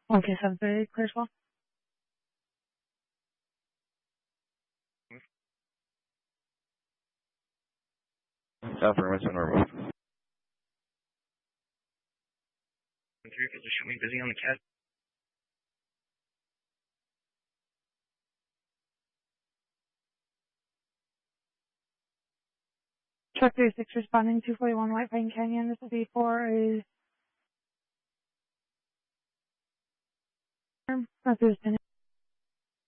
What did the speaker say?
Okay, 738, clear as well. Affirmative, removed. 3, position me busy on the cat. Truck 36 responding 241 White Pine Canyon. This will be for a... That's